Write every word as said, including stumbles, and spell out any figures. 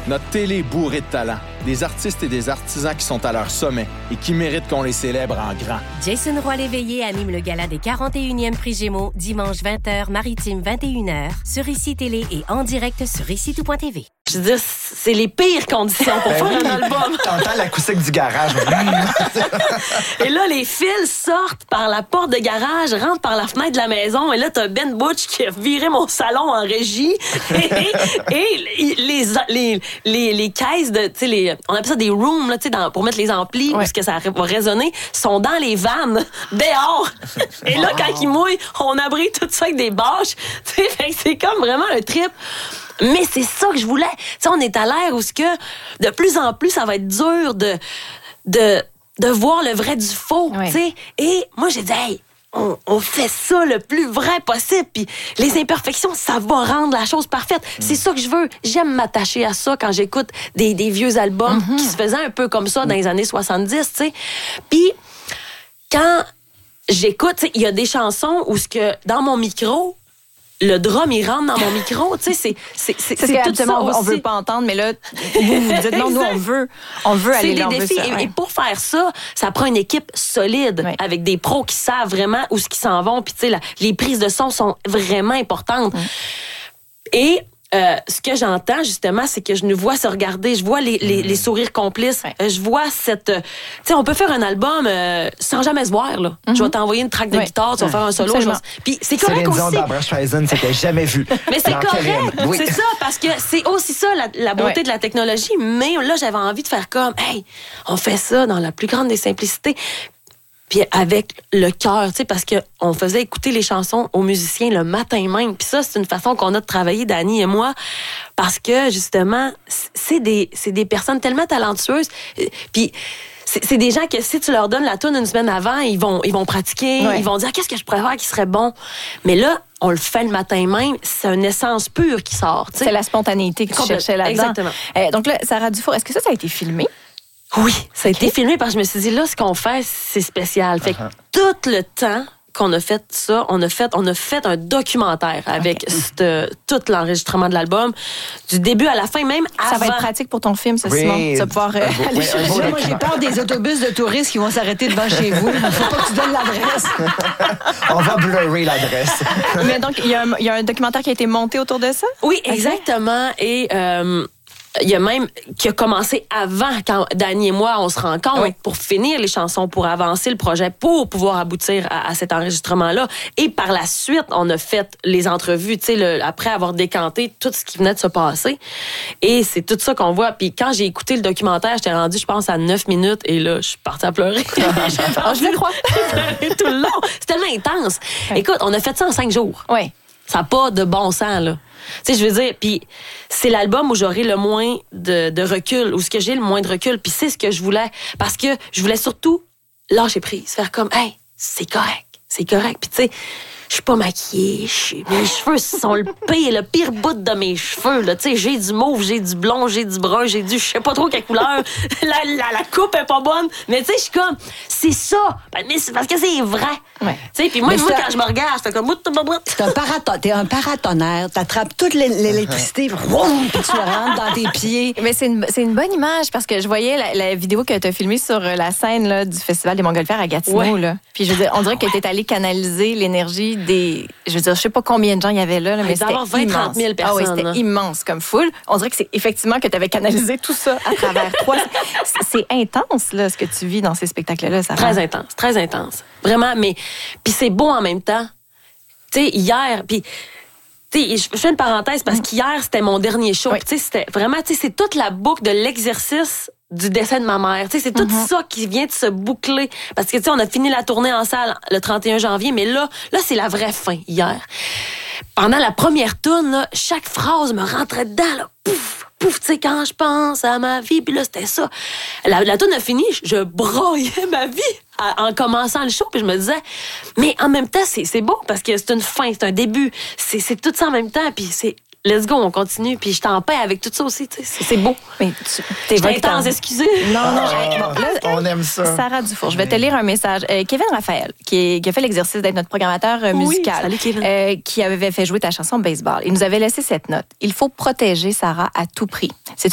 Notre télé est bourrée de talent. Des artistes et des artisans qui sont à leur sommet et qui méritent qu'on les célèbre en grand. Jason Roy-Léveillé anime le gala des quarante et unième Prix Gémeaux, dimanche vingt heures, Maritime vingt et une heures, sur Ici Télé et en direct sur ici tout point t v. Je veux dire, c'est les pires conditions pour faire un album. T'entends l'acoustique du garage. Et là, les fils sortent par la porte de garage, rentrent par la fenêtre de la maison. Et là, t'as Ben Butch qui a viré mon salon en régie. Et, et, et les, les, les, les caisses de, tu sais, les, on appelle ça des rooms, là, tu sais, dans, pour mettre les amplis, ouais. Parce que ça va résonner, sont dans les vannes, dehors. Et là, quand ils mouillent, on abrite tout ça avec des bâches. Tu sais, fait que c'est comme vraiment un trip. Mais c'est ça que je voulais. Tu sais, on est à l'ère où ce que de plus en plus, ça va être dur de, de, de voir le vrai du faux. Oui. Tu sais. Et moi, j'ai dit, hey, on, on fait ça le plus vrai possible. Puis les imperfections, ça va rendre la chose parfaite. Mm. C'est ça que je veux. J'aime m'attacher à ça quand j'écoute des, des vieux albums mm-hmm. qui se faisaient un peu comme ça dans les années soixante-dix. Tu sais. Puis quand j'écoute, il y a des chansons où ce que dans mon micro, le drum, il rentre dans mon micro, tu sais, c'est, c'est, c'est, c'est, c'est tout ça on, aussi. On veut pas entendre, mais là, vous, vous dites non, nous, on veut, on veut aller là, on veut ça. Et, ouais. et pour faire ça, ça prend une équipe solide, ouais. Avec des pros qui savent vraiment où ce qu'ils s'en vont, puis tu sais, la, les prises de son sont vraiment importantes. Ouais. Et Euh, ce que j'entends, justement, c'est que je nous vois se regarder, je vois les, les, les sourires complices, ouais. Je vois cette... Tu sais, on peut faire un album euh, sans jamais se voir, là. Mm-hmm. Je vais t'envoyer une track de ouais. guitare, tu vas ouais. faire un solo. Je vais... Puis c'est correct Céline aussi. Dion, Barbra Streisand, c'était jamais vu. Mais c'est correct, oui. C'est ça, parce que c'est aussi ça, la, la beauté ouais. de la technologie. Mais là, j'avais envie de faire comme, hey, on fait ça dans la plus grande des simplicités. Puis avec le cœur, tu sais, parce qu'on faisait écouter les chansons aux musiciens le matin même. Puis ça, c'est une façon qu'on a de travailler, Dani et moi, parce que, justement, c'est des, c'est des personnes tellement talentueuses. Puis c'est, c'est des gens que si tu leur donnes la toune une semaine avant, ils vont, ils vont pratiquer, ouais. Ils vont dire « Qu'est-ce que je pourrais faire qui serait bon? » Mais là, on le fait le matin même, c'est une essence pure qui sort. T'sais. C'est la spontanéité que tu cherchais là-dedans. Exactement. Euh, donc là, Sarah Dufour, est-ce que ça, ça a été filmé? Oui, ça a okay. été filmé parce que je me suis dit, là, ce qu'on fait, c'est spécial. Fait que uh-huh. tout le temps qu'on a fait ça, on a fait, on a fait un documentaire avec okay. cette, tout l'enregistrement de l'album, du début à la fin, même avant. Ça va être pratique pour ton film, ça, oui. Simon. Tu vas pouvoir euh, beau, aller oui, chercher. Moi, j'ai peur des autobus de touristes qui vont s'arrêter devant chez vous. Il ne faut pas que tu donnes l'adresse. On va blurrer l'adresse. Mais donc, il y, y a un documentaire qui a été monté autour de ça? Oui, exactement. Okay. Et... Euh, il y a même qui a commencé avant quand Dani et moi on se rencontre oui. Pour finir les chansons, pour avancer le projet, pour pouvoir aboutir à, à cet enregistrement-là. Et par la suite, on a fait les entrevues, tu sais, le, après avoir décanté tout ce qui venait de se passer. Et c'est tout ça qu'on voit. Puis quand j'ai écouté le documentaire, j'étais rendue, je pense, à neuf minutes. Et là, je suis partie à pleurer. oh, je le crois. J'ai pleuré tout le long. C'est tellement intense. Oui. Écoute, on a fait ça en cinq jours. Oui. Ça n'a pas de bon sens, là. Tu sais, je veux dire, puis c'est l'album où j'aurai le moins de, de recul, où ce que j'ai le moins de recul, puis c'est ce que je voulais, parce que je voulais surtout lâcher prise, faire comme, hey, c'est correct, c'est correct, puis tu sais, je suis pas maquillée, mes cheveux sont le pire, le pire bout de mes cheveux, là, tu sais, j'ai du mauve, j'ai du blond, j'ai du brun, j'ai du, je sais pas trop quelle couleur, la, la, la coupe est pas bonne, mais tu sais, je suis comme, c'est ça, mais c'est parce que c'est vrai, ouais. Tu sais, puis moi, moi quand je me regarde, je fais comme, t'es un paraton, t'es un paratonnerre, t'attrapes toute l'électricité, puis tu la rentres dans tes pieds. Mais c'est une, c'est une bonne image, parce que je voyais la, la vidéo que t'as filmée sur la scène, là, du Festival des Montgolfières à Gatineau, ouais. Là, puis je veux dire, on dirait que t'es allé canaliser l'énergie des, je veux dire, je sais pas combien de gens il y avait là, là mais c'était immense. vingt à trente mille personnes. Ah oui, c'était immense comme foule. On dirait que c'est effectivement que tu avais canalisé tout ça à travers toi. C'est, c'est intense, là, ce que tu vis dans ces spectacles-là. Ça très rend... intense, très intense. Vraiment, mais puis c'est beau en même temps. Tu sais, hier, puis tu sais, je fais une parenthèse parce qu'hier, c'était mon dernier show. Oui. Tu sais, c'était vraiment, tu sais, c'est toute la boucle de l'exercice du décès de ma mère. Tu sais, c'est tout mm-hmm. ça qui vient de se boucler. Parce que, tu sais, on a fini la tournée en salle le trente et un janvier, mais là, là, c'est la vraie fin, hier. Pendant la première tourne, là, chaque phrase me rentrait dedans, là. Pouf, pouf, tu sais, quand je pense à ma vie, puis là, c'était ça. La, la tourne a fini, je broyais ma vie à, en commençant le show, puis je me disais, mais en même temps, c'est, c'est beau, parce que c'est une fin, c'est un début, c'est, c'est tout ça en même temps, puis c'est... Let's go, on continue. Puis je t'en paie avec tout ça aussi. C'est, c'est beau. Mais tu, t'es je intense, excusez. Non, non. Oh, bon, là, on aime ça. Sarah Dufour, je vais te lire un message. Euh, Kevin Raphaël, qui, est, qui a fait l'exercice d'être notre programmateur euh, musical, oui, salut, Kevin. Euh, qui avait fait jouer ta chanson Baseball. Il nous avait laissé cette note. Il faut protéger Sarah à tout prix. C'est